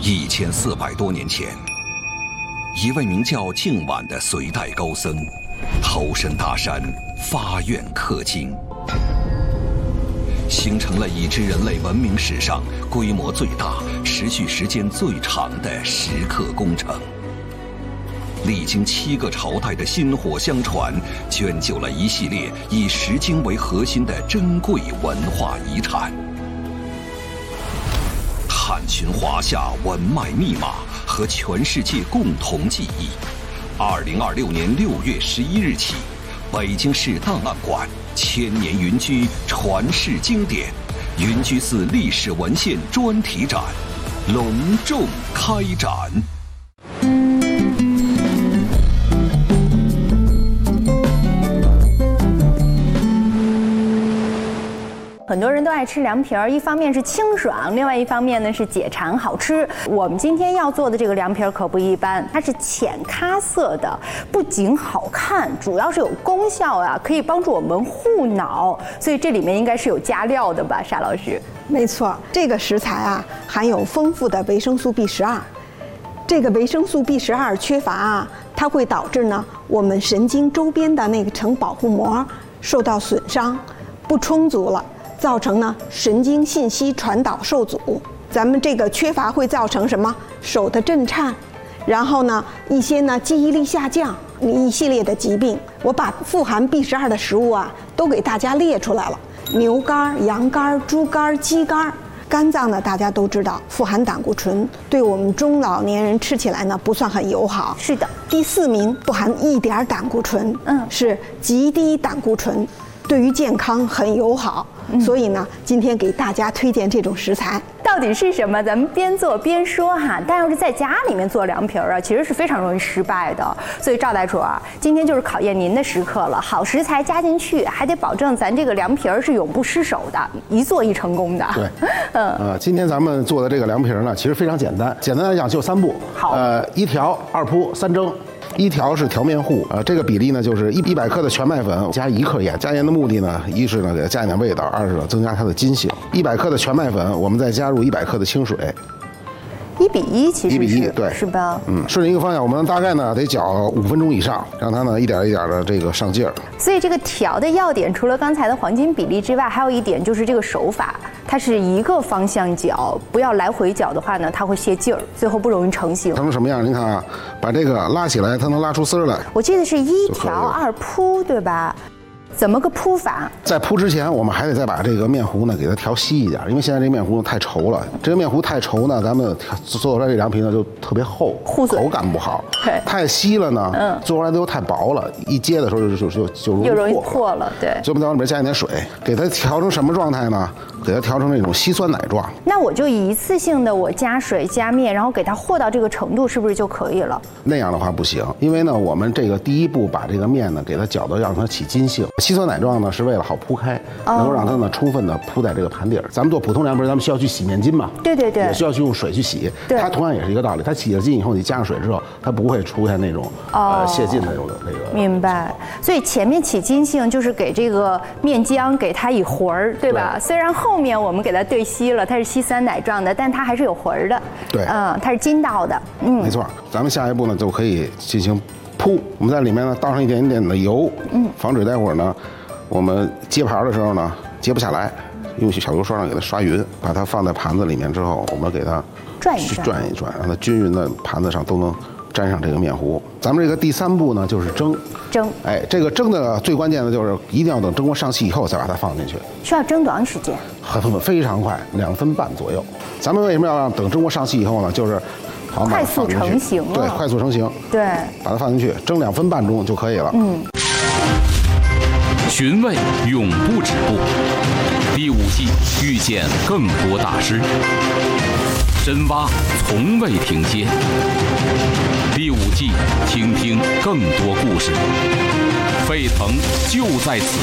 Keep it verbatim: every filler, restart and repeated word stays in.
一千四百多年前，一位名叫净晚的隋代高僧，投身大山，发愿刻经，形成了已知人类文明史上规模最大、持续时间最长的石刻工程。历经七个朝代的薪火相传，卷就了一系列以石经为核心的珍贵文化遗产。探寻华夏文脉密码和全世界共同记忆。二零二六年六月十一日起，北京市档案馆千年云居传世经典云居寺历史文献专题展隆重开展。 很多人都爱吃凉皮儿，一方面是清爽，另外一方面呢是解馋好吃。我们今天要做的这个凉皮儿可不一般，它是浅咖色的，不仅好看，主要是有功效啊，可以帮助我们护脑。所以这里面应该是有加料的吧，沙老师？ 没错，这个食材啊含有丰富的维生素 B 十二。这个维生素 B 十二缺乏啊，它会导致呢我们神经周边的那个层保护膜受到损伤，不充足了。造成呢神经信息传导受阻，咱们这个缺乏会造成什么？手的震颤，然后呢一些呢记忆力下降，一系列的疾病。我把富含 B 十二的食物啊都给大家列出来了：牛肝、羊肝、猪肝、鸡肝。肝脏呢大家都知道富含胆固醇，对我们中老年人吃起来呢不算很友好。 是的。 第四名不含一点胆固醇，嗯，是极低胆固醇。对于健康很友好，嗯、所以呢，今天给大家推荐这种食材。 到底是什么？咱们边做边说哈。但要是在家里面做凉皮儿啊，其实是非常容易失败的。所以赵大厨啊，今天就是考验您的时刻了。好食材加进去，还得保证咱这个凉皮儿是永不失手的，一做一成功的。 对，嗯，呃，今天咱们做的这个凉皮儿呢，其实非常简单。简单来讲就三步。 好， 呃，一调、二铺、三蒸。一调是调面糊，呃，这个比例呢就是一一百克的全麦粉加一克盐。加盐的目的呢，一是呢给它加一点味道，二是呢增加它的筋性。一百克的全麦粉，我们再加入一百克的清水。 一比一，其实一比一，对， 是吧？ 嗯，顺着一个方向，我们大概呢得搅五分钟以上，让它呢一点一点的这个上劲儿。 所以这个调的要点，除了刚才的黄金比例之外，还有一点就是这个手法，它是一个方向搅，不要来回搅的话呢，它会泄劲儿，最后不容易成型。 成什么样？您看啊，把这个拉起来，它能拉出丝儿来。 我记得是一调二铺，对吧？怎么个铺法？ 在铺之前，我们还得再把这个面糊呢给它调稀一点，因为现在这个面糊太稠了。这个面糊太稠呢，咱们做出来这凉皮呢就特别厚，口感不好。 对， 太稀了呢，嗯，做出来都又太薄了，一接的时候就就就就容易破了。又容易破了，对。 所以我们再往里面加一点水，给它调成什么状态呢？给它调成那种稀酸奶状。 那我就一次性的我加水加面，然后给它和到这个程度，是不是就可以了？ 那样的话不行，因为呢，我们这个第一步把这个面呢给它搅到让它起筋性。稀酸奶状呢是为了好铺开，能够让它呢充分的铺在这个盘底儿。咱们做普通凉皮，咱们需要去洗面筋嘛？ 对对对， 也需要去用水去洗。 对， 它同样也是一个道理。它起了筋以后，你加上水之后，它不会出现那种呃泄劲的那种那个。 明白。所以前面起筋性就是给这个面浆给它以魂儿，对吧？虽然后面我们给它兑稀了，它是稀酸奶状的，但它还是有魂儿的。 对， 嗯，它是筋道的。嗯， 没错。咱们下一步呢就可以进行铺。我们在里面呢倒上一点点的油，嗯，防止待会儿呢我们接盘的时候呢接不下来，用小油刷上给它刷匀。把它放在盘子里面之后，我们给它转一转， 转一转，让它均匀的盘子上都能沾上这个面糊。咱们这个第三步呢就是蒸。 蒸， 哎，这个蒸的最关键的就是一定要等蒸锅上气以后再把它放进去。 需要蒸多长时间？ 很非常快，两分半左右。咱们为什么要让等蒸锅上气以后呢？就是好快速成型了。 对，快速成型。 对， 把它放进去，蒸两分半钟就可以了。 嗯。 寻味永不止步，第五季遇见更多大师，深挖从未停歇。第五季，听听更多故事，沸腾就在此